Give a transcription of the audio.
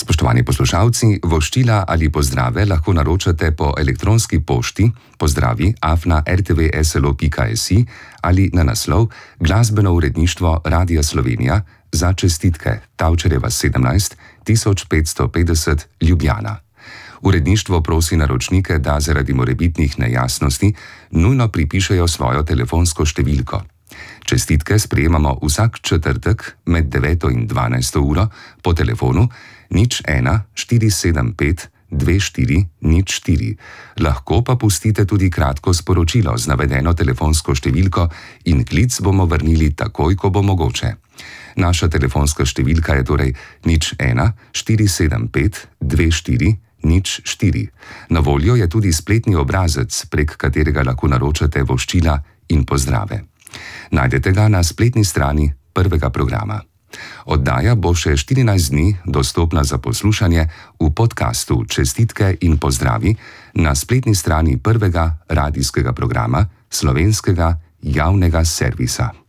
Spoštovani poslušalci, voščila ali pozdrave lahko naročate po elektronski pošti pozdravi@rtvslo.si ali na naslov Glasbeno uredništvo Radia Slovenija za čestitke Tavčarjeva 17 1550 Ljubljana. Uredništvo prosi naročnike, da zaradi morebitnih nejasnosti nujno pripišejo svojo telefonsko številko. Čestitke sprejemamo vsak četrtek med 9 in 12 uro po telefonu 01 475 24 04. Lahko pa pustite tudi kratko sporočilo z navedeno telefonsko številko in klic bomo vrnili takoj, ko bo mogoče. Naša telefonska številka je torej 01 475 24 04. Na voljo je tudi spletni obrazec, prek katerega lahko naročate voščila in pozdrave. Najdete ga na spletni strani prvega programa. Oddaja bo še 14 dni dostopna za poslušanje v podkastu Čestitke in pozdravi na spletni strani prvega radijskega programa Slovenskega javnega servisa.